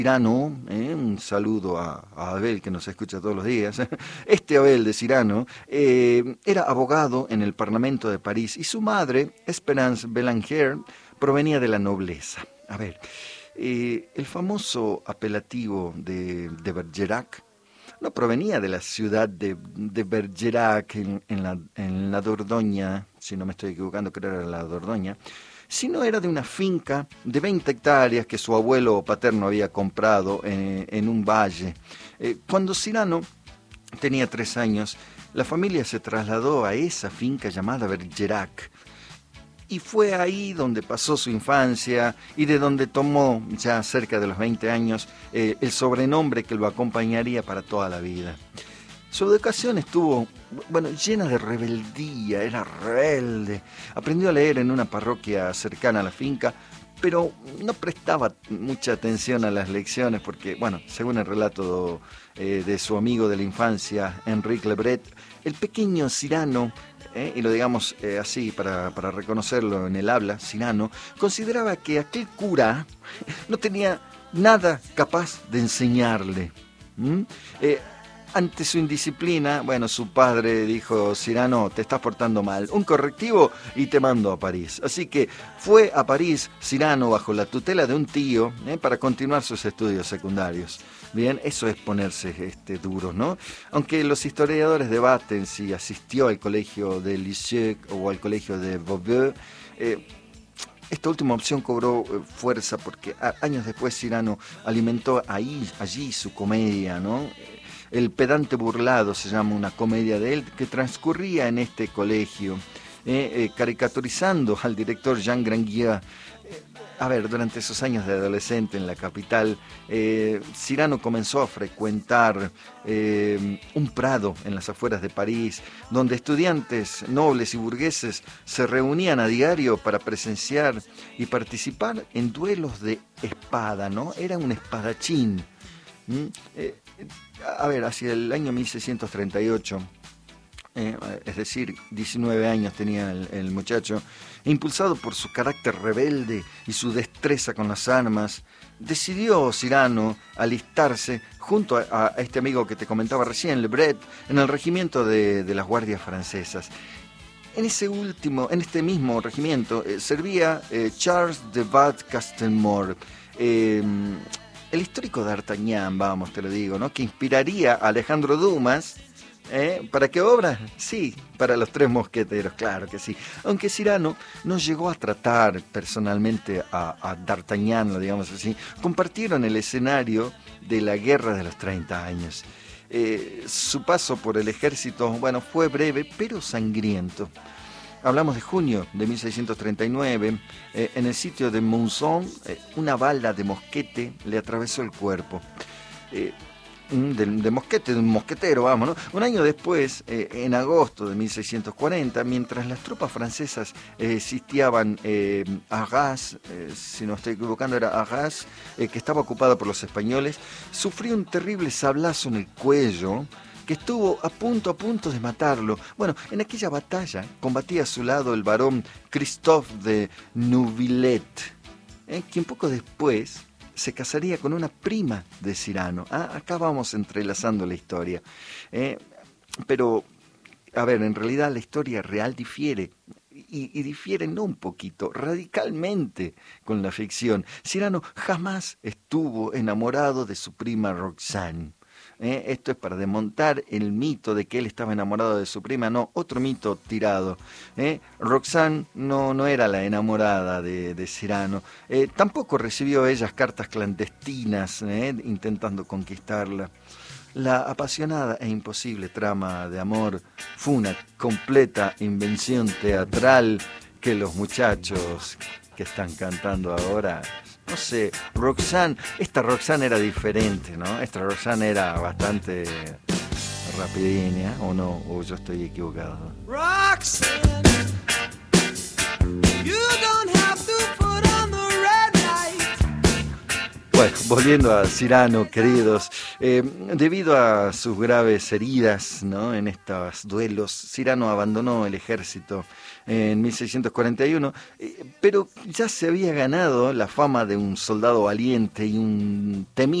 Cirano, un saludo a Abel que nos escucha todos los días. Este Abel de Cirano era abogado en el Parlamento de París y su madre, Espérance Bélanger, provenía de la nobleza. A ver, el famoso apelativo de Bergerac no provenía de la ciudad de Bergerac en la Dordoña, si no me estoy equivocando, creo que era la Dordoña, sino era de una finca de 20 hectáreas que su abuelo paterno había comprado en un valle. Cuando Cirano tenía 3 años, la familia se trasladó a esa finca llamada Bergerac, y fue ahí donde pasó su infancia y de donde tomó, ya cerca de los 20 años, el sobrenombre que lo acompañaría para toda la vida. Su educación estuvo, llena de rebeldía, era rebelde. Aprendió a leer en una parroquia cercana a la finca, pero no prestaba mucha atención a las lecciones porque, según el relato de su amigo de la infancia, Henrique Lebret, el pequeño Cirano, y lo digamos así para reconocerlo en el habla, Cirano, consideraba que aquel cura no tenía nada capaz de enseñarle. Ante su indisciplina, su padre dijo: Cirano, te estás portando mal, un correctivo y te mando a París. Así que fue a París Cirano bajo la tutela de un tío para continuar sus estudios secundarios. Bien, eso es ponerse duros, ¿no? Aunque los historiadores debaten si asistió al colegio de Lisieux o al colegio de Beauvais, esta última opción cobró fuerza porque años después Cirano alimentó allí su comedia, ¿no? El pedante burlado se llama una comedia de él que transcurría en este colegio, caricaturizando al director Jean Granguier. Durante esos años de adolescente en la capital, Cirano comenzó a frecuentar un prado en las afueras de París, donde estudiantes nobles y burgueses se reunían a diario para presenciar y participar en duelos de espada, ¿no? Era un espadachín. Hacia el año 1638, es decir, 19 años tenía el muchacho, impulsado por su carácter rebelde y su destreza con las armas, decidió Cirano alistarse junto a este amigo que te comentaba recién, Lebret, en el regimiento de las guardias francesas. En este mismo regimiento servía Charles de Vat-Castelmore, el histórico d'Artagnan, te lo digo, ¿no? Que inspiraría a Alejandro Dumas. ¿Para qué obra? Sí, para los 3 mosqueteros, claro que sí. Aunque Cirano no llegó a tratar personalmente a D'Artagnan, lo digamos así, compartieron el escenario de la Guerra de los 30 años. Su paso por el ejército, fue breve, pero sangriento. Hablamos de junio de 1639, en el sitio de Monzón, una bala de mosquete le atravesó el cuerpo. De un mosquetero, ¿no? Un año después, en agosto de 1640, mientras las tropas francesas sitiaban Arras, si no estoy equivocando era Arras, que estaba ocupada por los españoles, sufrió un terrible sablazo en el cuello que estuvo a punto de matarlo. En aquella batalla combatía a su lado el barón Christophe de Neuvillette, quien poco después se casaría con una prima de Cirano. Acá vamos entrelazando la historia. Pero, en realidad la historia real difiere, y difiere no un poquito, radicalmente con la ficción. Cirano jamás estuvo enamorado de su prima Roxane. Esto es para desmontar el mito de que él estaba enamorado de su prima, no, otro mito tirado. Roxane no era la enamorada de Cirano, tampoco recibió ellas cartas clandestinas intentando conquistarla. La apasionada e imposible trama de amor fue una completa invención teatral que los muchachos que están cantando ahora, no sé, esta Roxane era diferente, ¿no? Esta Roxane era bastante rapidín, ¿o no? O yo estoy equivocado. Roxanne, you don't have to put on the red light. Bueno, volviendo a Cyrano, queridos, debido a sus graves heridas, ¿no?, en estos duelos, Cyrano abandonó el ejército en 1641, pero ya se había ganado la fama de un soldado valiente y un temido